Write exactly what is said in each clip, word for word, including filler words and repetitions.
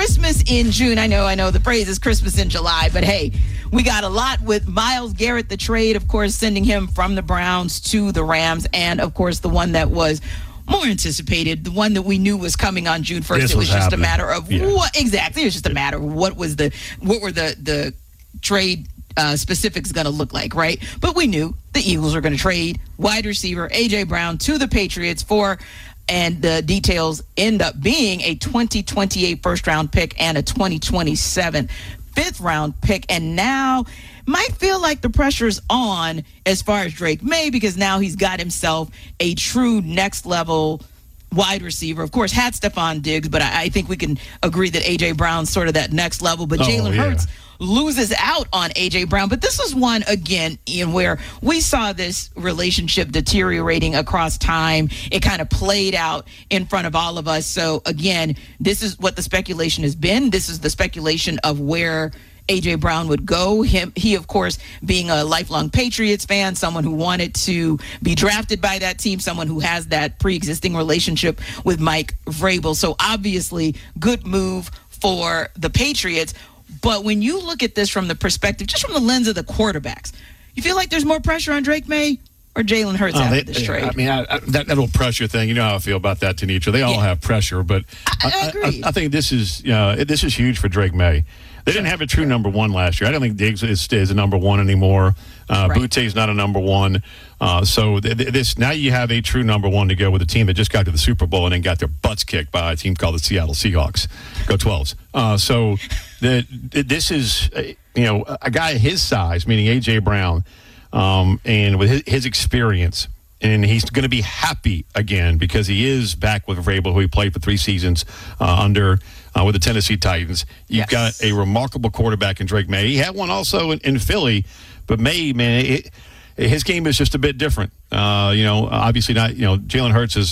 Christmas in June. I know, I know the phrase is Christmas in July, but hey, we got a lot with Myles Garrett, the trade, of course, sending him from the Browns to the Rams, and of course the one that was more anticipated, the one that we knew was coming on June first. This it was, was just happening. a matter of Yeah. what exactly. It was just a matter of what was the what were the the trade uh, specifics going to look like, right? But we knew the Eagles were going to trade wide receiver A J Brown to the Patriots for, and the details end up being a twenty twenty-eight first round pick and a twenty twenty-seven fifth round pick, and now might feel like the pressure's on as far as Drake May, because now he's got himself a true next level wide receiver. Of course, had Stephon Diggs, but I, I think we can agree that A J Brown's sort of that next level. But Oh, Jalen yeah. Hurts loses out on A J Brown. But this was one, again, Ian, where we saw this relationship deteriorating across time. It kind of played out in front of all of us. So, again, this is what the speculation has been. This is the speculation of where A J Brown would go. Him, he, of course, being a lifelong Patriots fan, someone who wanted to be drafted by that team, someone who has that pre-existing relationship with Mike Vrabel. So obviously, good move for the Patriots. But when you look at this from the perspective, just from the lens of the quarterbacks, you feel like there's more pressure on Drake May or Jalen Hurts Oh, after they, this trade? I mean, I, I, that, that little pressure thing, you know how I feel about that, Tanitra. They all Yeah. have pressure, but I- I agree. I, I think this is, you know, this is huge for Drake May. They didn't have a true number one last year. I don't think Diggs is, is a number one anymore. Uh, Right. Butte's not a number one. Uh, so th- th- this now you have a true number one to go with a team that just got to the Super Bowl and then got their butts kicked by a team called the Seattle Seahawks. Go twelves. Uh, so the, this is, uh, you know, a guy his size, meaning A J Brown, um, and with his, his experience. And he's going to be happy again because he is back with Vrabel, who he played for three seasons uh, under uh, with the Tennessee Titans. You've Yes. got a remarkable quarterback in Drake May. He had one also in, in Philly, but May, man, it, his game is just a bit different. Uh, you know, obviously not. You know, Jalen Hurts is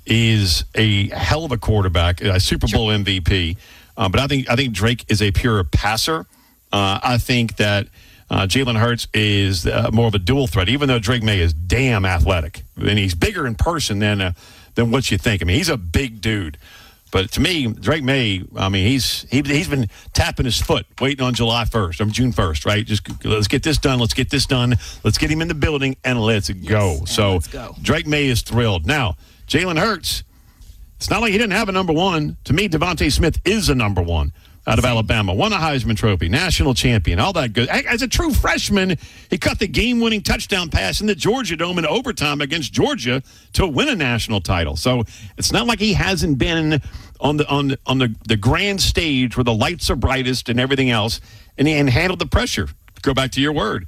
is a hell of a quarterback, a Super Bowl M V P. Uh, but I think I think Drake is a pure passer. Uh, I think that. Uh, Jalen Hurts is uh, more of a dual threat, even though Drake May is damn athletic. And he's bigger in person than uh, than what you think. I mean, he's a big dude. But to me, Drake May, I mean, he's he, he's been tapping his foot, waiting on July first, or June first, right? Just let's get this done. Let's get this done. Let's get him in the building, and let's go. and so let's go. Drake May is thrilled. Now, Jalen Hurts, it's not like he didn't have a number one. To me, Devontae Smith is a number one. Out of Same. Alabama, won a Heisman Trophy, national champion, all that good. As a true freshman, he cut the game-winning touchdown pass in the Georgia Dome in overtime against Georgia to win a national title. So it's not like he hasn't been on the on the, on the, the grand stage where the lights are brightest and everything else, and he and handled the pressure. Go back to your word.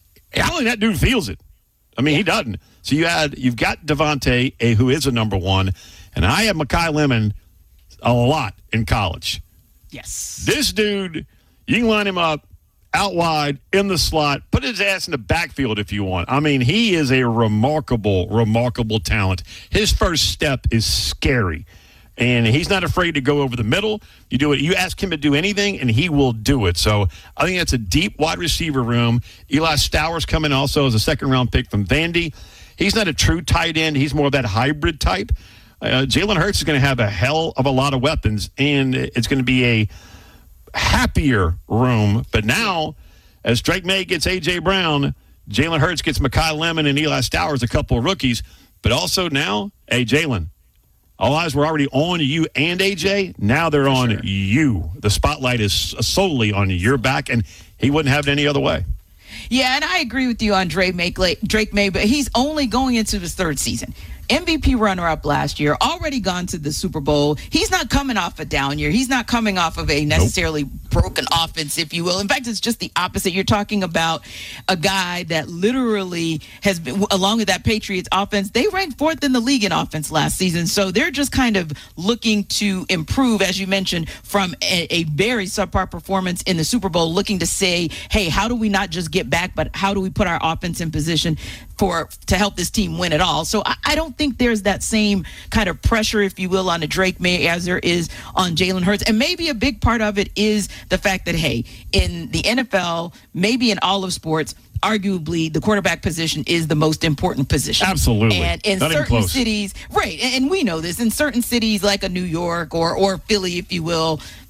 I don't think that dude feels it. I mean, he doesn't. So you had you've got Devontae, a, who is a number one, and I have Mekhi Lemon a lot in college. Yes. This dude, you can line him up out wide in the slot, put his ass in the backfield if you want. I mean, he is a remarkable, remarkable talent. His first step is scary, and he's not afraid to go over the middle. You do it. You ask him to do anything, and he will do it. So I think that's a deep wide receiver room. Eli Stowers coming also as a second-round pick from Vandy. He's not a true tight end. He's more of that hybrid type. Uh, Jalen Hurts is going to have a hell of a lot of weapons, and it's going to be a happier room. But now, as Drake May gets A J Brown, Jalen Hurts gets Mekhi Lemon and Eli Stowers, a couple of rookies. But also now, hey, Jalen, all eyes were already on you and A J. Now they're on sure. you. The spotlight is solely on your back, and he wouldn't have it any other way. Yeah, and I agree with you on Drake May, Drake May, but he's only going into his third season. M V P runner-up last year, already gone to the Super Bowl. He's not coming off a down year. He's not coming off of a necessarily nope. broken offense, if you will. In fact, it's just the opposite. You're talking about a guy that literally has been, along with that Patriots offense, they ranked fourth in the league in offense last season. So they're just kind of looking to improve, as you mentioned, from a, a very subpar performance in the Super Bowl, looking to say, hey, how do we not just get back, but how do we put our offense in position for to help this team win it all? So I, I don't think there's that same kind of pressure, if you will, on a Drake May as there is on Jalen Hurts. And maybe a big part of it is the fact that, hey, in the N F L, maybe in all of sports, arguably the quarterback position is the most important position. Absolutely. And in Not even certain close. cities, right, and, and we know this, in certain cities like a New York or or Philly, if you will,